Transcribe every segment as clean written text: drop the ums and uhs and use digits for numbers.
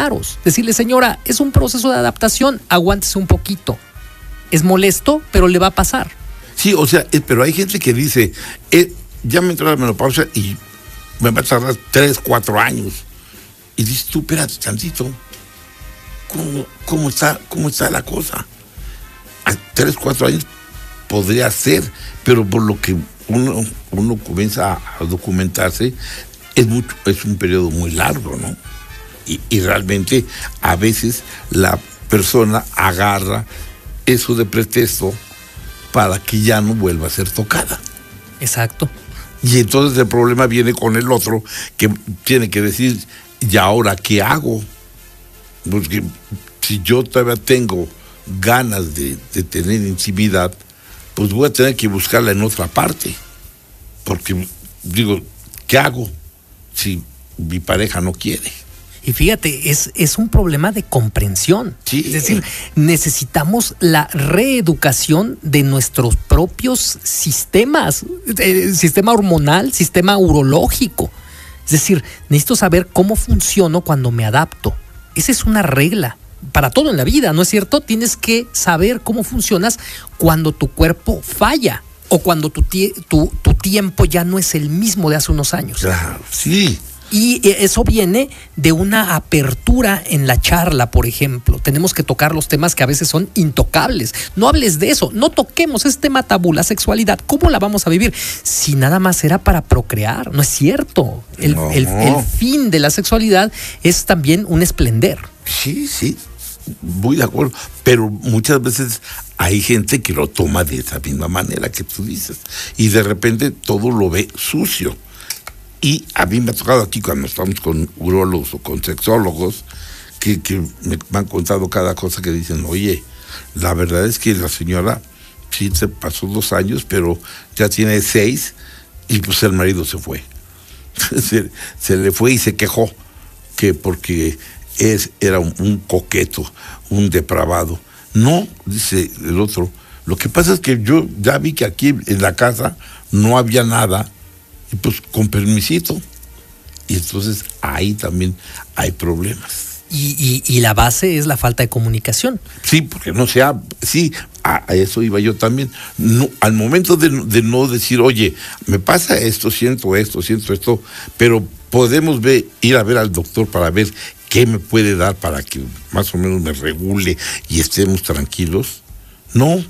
claros. Decirle, señora, es un proceso de adaptación, aguántese un poquito. Es molesto, pero le va a pasar. Sí, o sea, pero hay gente que dice, ya me entró la menopausia y me va a tardar 3, 4 años. Y dices tú, espérate tantito, ¿cómo está la cosa? A 3, 4 años podría ser, pero por lo que uno comienza a documentarse, es un periodo muy largo, ¿no? Y realmente a veces la persona agarra eso de pretexto para que ya no vuelva a ser tocada. Exacto. Y entonces el problema viene con el otro, que tiene que decir, ¿y ahora qué hago? Porque si yo todavía tengo ganas de tener intimidad, pues voy a tener que buscarla en otra parte. Porque digo, ¿qué hago si mi pareja no quiere? Y fíjate, es un problema de comprensión. Sí. Es decir, necesitamos la reeducación de nuestros propios sistemas, sistema hormonal, sistema urológico. Es decir, necesito saber cómo funciono cuando me adapto. Esa es una regla para todo en la vida, ¿no es cierto? Tienes que saber cómo funcionas cuando tu cuerpo falla o cuando tu tiempo ya no es el mismo de hace unos años. Claro, sí. Y eso viene de una apertura en la charla, por ejemplo. Tenemos que tocar los temas que a veces son intocables. No hables de eso, no toquemos ese tema tabú, la sexualidad. ¿Cómo la vamos a vivir? Si nada más era para procrear, no es cierto. El fin de la sexualidad es también un esplender. Sí, muy de acuerdo. Pero muchas veces hay gente que lo toma de esa misma manera que tú dices. Y de repente todo lo ve sucio. Y a mí me ha tocado aquí cuando estamos con urólogos o con sexólogos que me han contado cada cosa que dicen, oye, la verdad es que la señora sí se pasó 2 años, pero ya tiene 6 y pues el marido se fue. se le fue y se quejó que porque era un coqueto, un depravado. No, dice el otro, lo que pasa es que yo ya vi que aquí en la casa no había nada. Y pues con permisito. Y entonces ahí también hay problemas. Y la base es la falta de comunicación. Sí, porque no se habla. Sí, a eso iba yo también. No, al momento de no decir, oye, me pasa esto, siento esto, pero podemos ir a ver al doctor para ver qué me puede dar para que más o menos me regule y estemos tranquilos. No,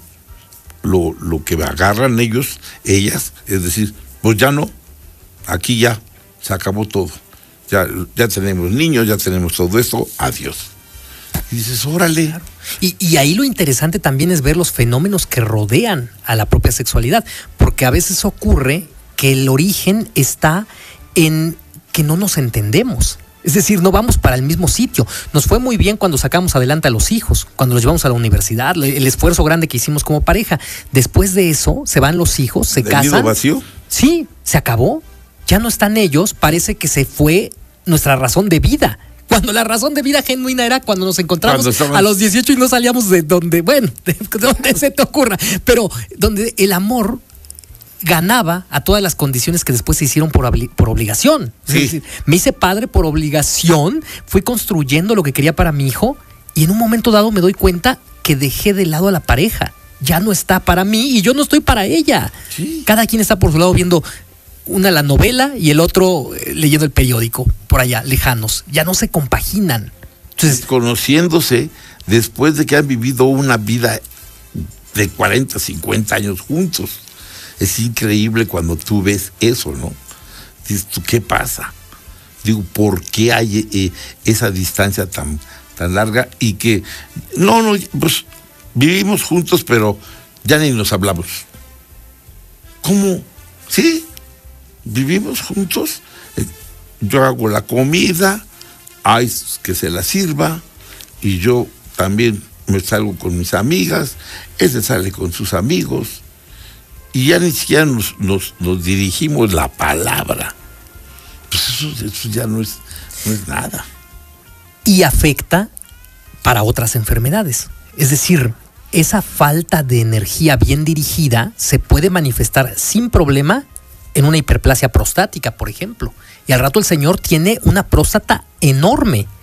lo que agarran ellas, es decir, pues ya no. Aquí ya se acabó todo. Ya tenemos niños, ya tenemos todo esto, adiós. Y dices, órale. Claro. Y ahí lo interesante también es ver los fenómenos que rodean a la propia sexualidad, porque a veces ocurre que el origen está en que no nos entendemos. Es decir, no vamos para el mismo sitio. Nos fue muy bien cuando sacamos adelante a los hijos, cuando los llevamos a la universidad, el esfuerzo grande que hicimos como pareja. Después de eso, se van los hijos, se casan. ¿El nido vacío? Sí, se acabó. Ya no están ellos, parece que se fue nuestra razón de vida. Cuando la razón de vida genuina era cuando nos encontramos a los 18 y no salíamos de donde, de donde se te ocurra, pero donde el amor ganaba a todas las condiciones que después se hicieron por obligación. Sí. Es decir, me hice padre por obligación, fui construyendo lo que quería para mi hijo y en un momento dado me doy cuenta que dejé de lado a la pareja. Ya no está para mí y yo no estoy para ella. Sí. Cada quien está por su lado viendo la novela y el otro leyendo el periódico, por allá, lejanos. Ya no se compaginan. Entonces, conociéndose después de que han vivido una vida de 40, 50 años juntos. Es increíble cuando tú ves eso, ¿no? Dices, ¿tú qué pasa? Digo, ¿por qué hay esa distancia tan larga? Y que, pues vivimos juntos, pero ya ni nos hablamos. ¿Cómo? ¿Sí? Vivimos juntos, yo hago la comida, hay que se la sirva, y yo también me salgo con mis amigas, ese sale con sus amigos, y ya ni siquiera nos dirigimos la palabra. Pues eso ya no es nada. Y afecta para otras enfermedades. Es decir, esa falta de energía bien dirigida se puede manifestar sin problema en una hiperplasia prostática, por ejemplo. Y al rato el señor tiene una próstata enorme.